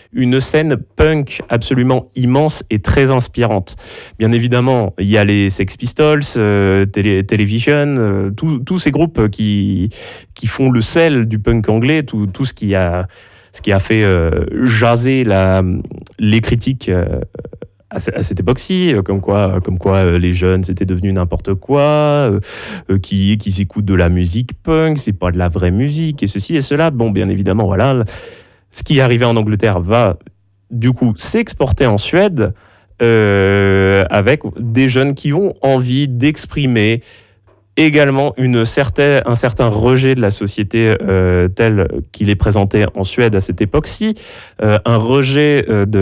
une scène punk absolument immense et très inspirante. Bien évidemment, il y a les Sex Pistols, Television, tous ces groupes qui font le sel du punk anglais, tout ce qui a fait jaser les critiques à cette époque-ci, comme quoi les jeunes c'était devenu n'importe quoi, qui s'écoutent de la musique punk, c'est pas de la vraie musique, et ceci et cela. Bon, bien évidemment, voilà, ce qui est arrivé en Angleterre va du coup s'exporter en Suède, avec des jeunes qui ont envie d'exprimer également un certain rejet de la société tel qu'il est présenté en Suède à cette époque-ci, un rejet de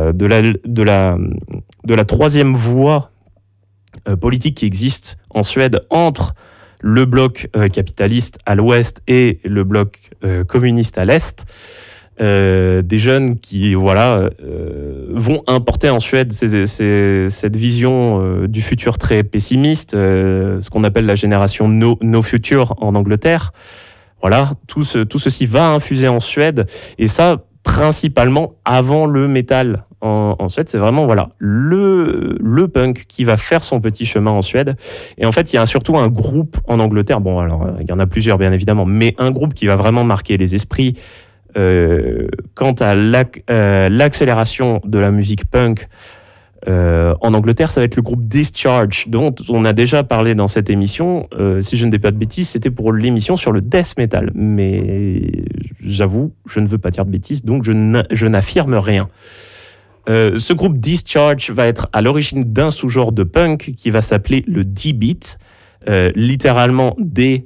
la troisième voie politique qui existe en Suède entre le bloc capitaliste à l'ouest et le bloc communiste à l'est. Des jeunes qui vont importer en Suède cette vision du futur très pessimiste, ce qu'on appelle la génération no future en Angleterre. Voilà, tout ceci va infuser en Suède, et ça principalement avant le métal en Suède. C'est vraiment le punk qui va faire son petit chemin en Suède. Et en fait, il y a surtout un groupe en Angleterre, bon alors il y en a plusieurs bien évidemment, mais un groupe qui va vraiment marquer les esprits quant à l'accélération de la musique punk en Angleterre. Ça va être le groupe Discharge, dont on a déjà parlé dans cette émission. Si je ne dis pas de bêtises, c'était pour l'émission sur le death metal. Mais j'avoue, je ne veux pas dire de bêtises, donc je n'affirme rien. Ce groupe Discharge va être à l'origine d'un sous-genre de punk qui va s'appeler le D-Beat, littéralement D.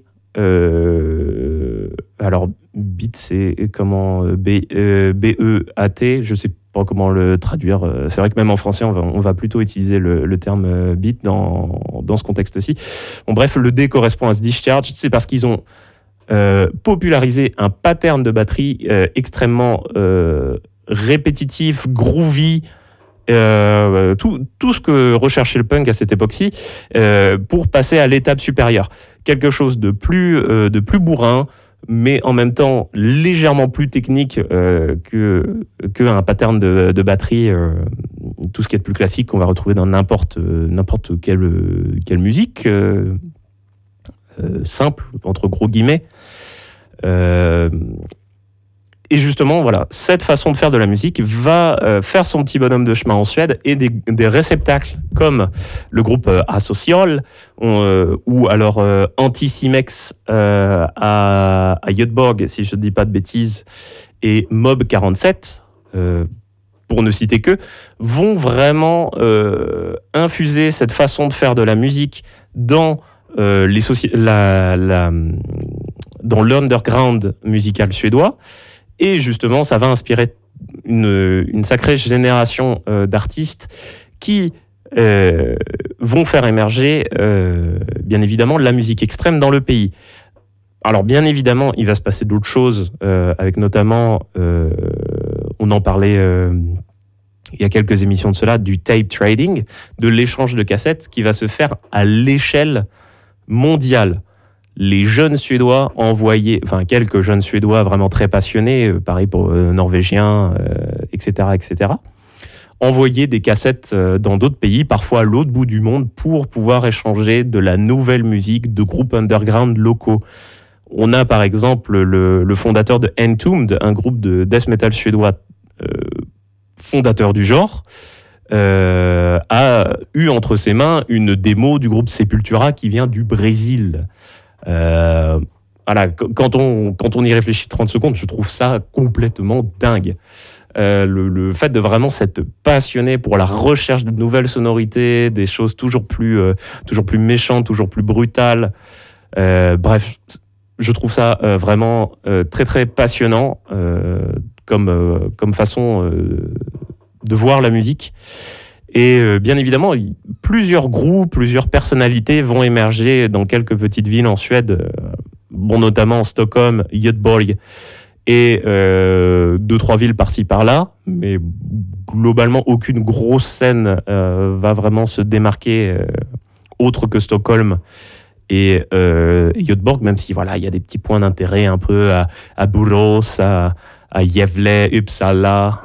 Alors, beat, c'est comment B-E-A-T, je ne sais pas comment le traduire. C'est vrai que même en français, on va plutôt utiliser le terme beat dans ce contexte-ci. Bon, bref, le D correspond à ce Discharge, c'est parce qu'ils ont popularisé un pattern de batterie extrêmement répétitif, groovy, tout ce que recherchait le punk à cette époque-ci, pour passer à l'étape supérieure. Quelque chose de plus bourrin, mais en même temps légèrement plus technique qu'un pattern de batterie, tout ce qui est de plus classique qu'on va retrouver dans n'importe quelle musique, simple, entre gros guillemets. Et justement, voilà, cette façon de faire de la musique va faire son petit bonhomme de chemin en Suède, et des réceptacles comme le groupe Asocial ou alors Anticimex à Göteborg, si je ne dis pas de bêtises, et Mob 47, pour ne citer que, vont vraiment infuser cette façon de faire de la musique dans dans l'underground musical suédois. Et justement, ça va inspirer une sacrée génération d'artistes qui vont faire émerger, bien évidemment, la musique extrême dans le pays. Alors, bien évidemment, il va se passer d'autres choses, avec notamment, on en parlait il y a quelques émissions de cela, du tape trading, de l'échange de cassettes qui va se faire à l'échelle mondiale. Les jeunes Suédois quelques jeunes Suédois vraiment très passionnés, pareil pour Norvégiens, etc., envoyaient des cassettes dans d'autres pays, parfois à l'autre bout du monde, pour pouvoir échanger de la nouvelle musique de groupes underground locaux. On a par exemple le fondateur de Entombed, un groupe de death metal suédois fondateur du genre, a eu entre ses mains une démo du groupe Sepultura qui vient du Brésil. Voilà, quand on y réfléchit 30 secondes, je trouve ça complètement dingue. Le fait de vraiment s'être passionné pour la recherche de nouvelles sonorités, des choses toujours plus méchantes, toujours plus brutales. Bref, je trouve ça vraiment très très passionnant comme façon de voir la musique. Et bien évidemment, plusieurs groupes, plusieurs personnalités vont émerger dans quelques petites villes en Suède, notamment Stockholm, Göteborg et 2-3 villes par-ci par-là, mais globalement aucune grosse scène va vraiment se démarquer autre que Stockholm et Göteborg, même si voilà, il y a des petits points d'intérêt un peu à Borås, à Gävle, Uppsala,